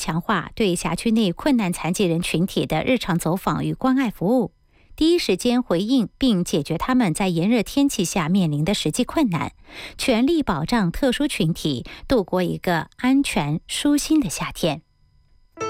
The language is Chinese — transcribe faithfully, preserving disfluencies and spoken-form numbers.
强化对辖区内困难残疾人群体的日常走访与关爱服务，第一时间回应并解决他们在炎热天气下面临的实际困难，全力保障特殊群体度过一个安全舒心的夏天。